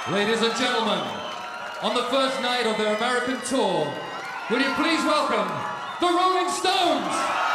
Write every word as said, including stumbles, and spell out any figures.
Ladies and gentlemen, on the first night of their American tour, will you please welcome the Rolling Stones!